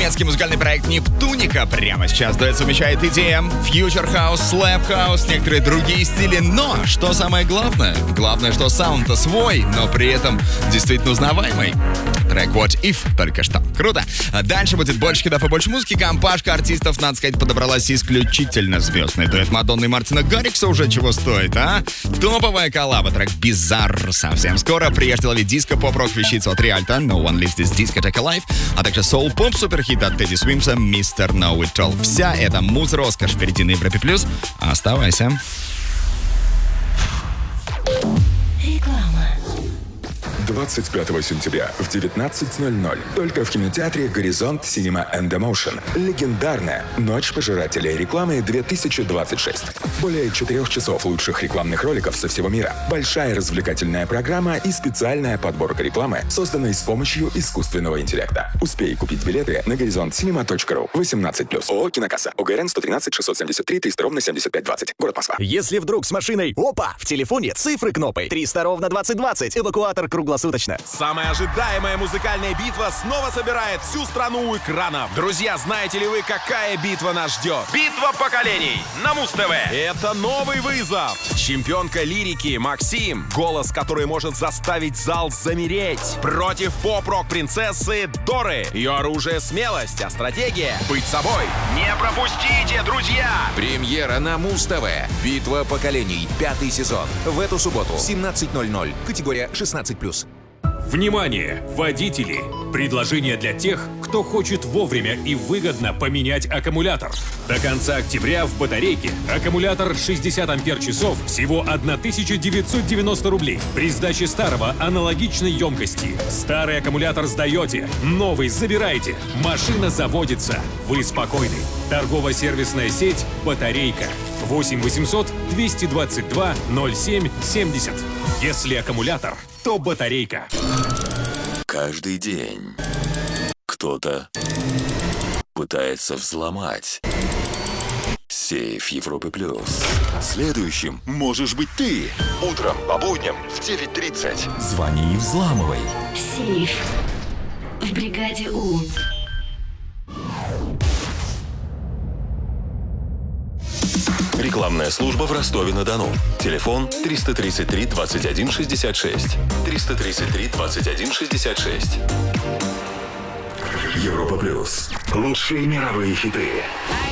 немецкий музыкальный проект Нептуника прямо сейчас дуэт совмещает EDM, Future House, Slap House, некоторые другие стили. Но, что самое главное? Главное, что саунд-то свой, но при этом действительно узнаваемый. Трек What If только что. Круто. Дальше будет больше хитов и больше музыки. Компашка артистов, надо сказать, подобралась исключительно звездный. Дуэт Мадонны и Мартина Гаррикса уже чего стоит, а? Топовая коллаба, трек Bizarre. Совсем скоро. Прежде ловить диско, поп-рок вещица от Риальто, No One Lives This Discotheque Alive, а также соул-поп суперхит от Тедди Свимса, Mr. Know It All. Вся эта муз-роскошь впереди на Европе+. Оставайся. 25 сентября в 19:00 только в кинотеатре «Горизонт Cinema and Emotion» легендарная «Ночь пожирателей рекламы 2026». Более 4 часов лучших рекламных роликов со всего мира, большая развлекательная программа и специальная подборка рекламы, созданная с помощью искусственного интеллекта. Успей купить билеты на горизонтcinema.ru. 18+. ООО «Кинокасса». ОГРН 113 673 300 ровно 7520. Город Москва. Если вдруг с машиной опа, в телефоне цифры кнопкой 300 ровно 2020. Эвакуатор круглосуточно. Самая ожидаемая музыкальная битва снова собирает всю страну у экранов. Друзья, знаете ли вы, какая битва нас ждет? Битва поколений на Муз-ТВ. Это новый вызов. Чемпионка лирики Максим, голос, который может заставить зал замереть, против поп-рок принцессы Доры. Ее оружие — смелость, а стратегия — быть собой. Не пропустите, друзья! Премьера на Муз-ТВ. Битва поколений. 5-й сезон. В эту субботу. 17:00. Категория 16+. Внимание, водители! Предложение для тех, кто хочет вовремя и выгодно поменять аккумулятор. До конца октября в батарейке аккумулятор 60 ампер-часов всего 1990 рублей. При сдаче старого аналогичной емкости. Старый аккумулятор сдаете, новый забираете. Машина заводится. Вы спокойны. Торгово-сервисная сеть «Батарейка». 8 800 222 07 70. Если аккумулятор, то батарейка. Каждый день кто-то пытается взломать сейф Европы+. Следующим можешь быть ты. Утром по будням в 9:30. Звони и взламывай. Сейф в бригаде У. Рекламная служба в Ростове-на-Дону. Телефон 333 21 66. 333 21 66. Европа+. Лучшие мировые хиты.